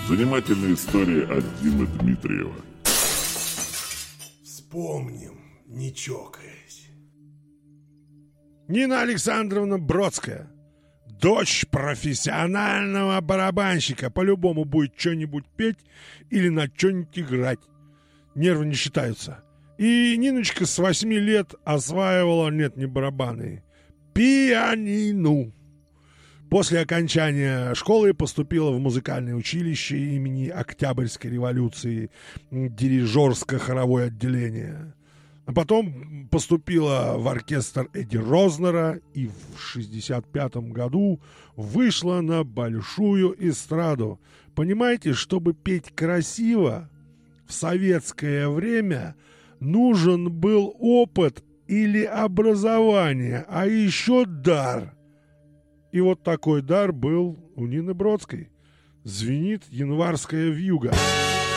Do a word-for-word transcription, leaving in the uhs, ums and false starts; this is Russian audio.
Занимательная история от Димы Дмитриева. Вспомним, не чокаясь. Нина Александровна Бродская. Дочь профессионального барабанщика. По-любому будет что-нибудь петь или на что-нибудь играть. Нервы не считаются. И Ниночка с восьми лет осваивала, нет, не барабаны, пианино. После окончания школы поступила в музыкальное училище имени Октябрьской революции, дирижерско-хоровое отделение. А потом поступила в оркестр Эдди Рознера и в шестьдесят пятом году вышла на большую эстраду. Понимаете, чтобы петь красиво в советское время нужен был опыт или образование, а еще дар. И вот такой дар был у Нины Бродской. Звенит январская вьюга.